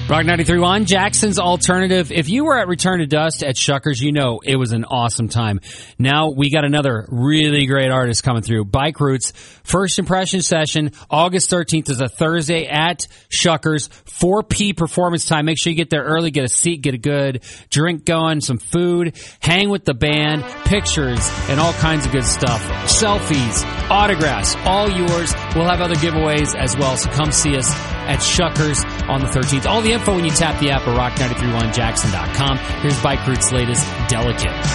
Rock 93.1, Jackson's Alternative. If you were at Return to Dust at Shuckers, you know it was an awesome time. Now we got another really great artist coming through. Bike Roots, first impression session, August 13th is a Thursday at Shuckers, 4 p.m. performance time. Make sure you get there early, get a seat, get a good drink going, some food, hang with the band, pictures, and all kinds of good stuff. Selfies, autographs, all yours. We'll have other giveaways as well, so come see us at Shuckers on the 13th. All the info when you tap the app at rock931jackson.com. Here's Bike Roots' latest, Delicate.